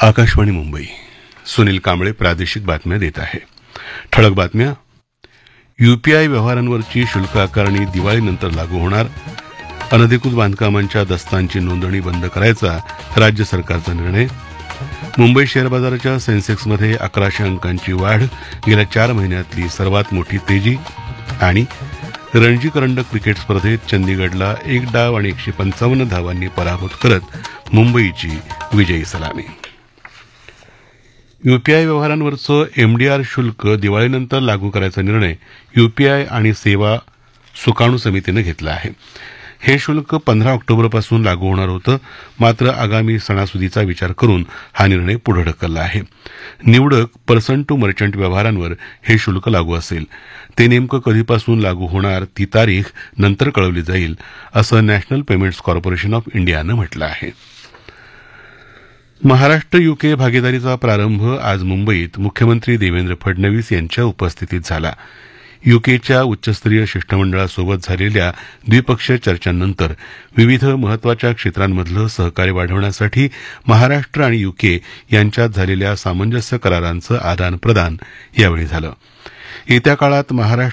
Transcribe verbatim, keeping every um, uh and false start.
आकाशवाणी मुंबई. सुनील कांबळे प्रादेशिक बातम्या देत आहे. ठळक बातम्या. यूपीआय व्यवहारांवरची शुल्क आकारणी दिवाळीनंतर लागू होणार. अनधिकृत बांधकामांच्या दस्तांची नोंदणी बंद करायचा राज्य सरकारचा निर्णय. मुंबई शेअर बाजाराच्या सेन्सेक्समध्ये अकराशे अंकांची वाढ, गेल्या चार महिन्यातली सर्वात मोठी तेजी. आणि रणजी करंडक क्रिकेट स्पर्धेत चंदीगडला एक डाव आणि एकशे पंचावन्न धावांनी पराभूत करत मुंबईची विजयी सलामी. यूपीआय व्यवहारांवरचं एमडीआर शुल्क दिवाळीनंतर लागू करायचा निर्णय यूपीआय आणि सेवा सुकाणू समितीनं घेतला आहे. हे शुल्क पंधरा ऑक्टोबरपासून लागू होणार होतं, मात्र आगामी सणासुदीचा विचार करून हा निर्णय पुढे ढकलला आहे. निवडक पर्सन टू मर्चंट व्यवहारांवर हे शुल्क लागू असेल. ते नेमकं कधीपासून लागू होणार ती तारीख नंतर कळवली जाईल, असं नॅशनल पेमेंट्स कॉर्पोरेशन ऑफ इंडियानं म्हटलं आहे. महाराष्ट्र यूके भागीदारीचा प्रारंभ आज मुंबईत मुख्यमंत्री देवेंद्र फडणवीस यांच्या उपस्थितीत झाला. यूकेच्या उच्चस्तरीय शिष्टमंडळासोबत झालेल्या द्विपक्षीय चर्चांनंतर विविध महत्वाच्या क्षेत्रांमधलं सहकार्य वाढवण्यासाठी महाराष्ट्र आणि यूके यांच्यात झालेल्या सामंजस्य करारांचं आदानप्रदान यावेळी झालं. येत्या काळात महाराष्ट्र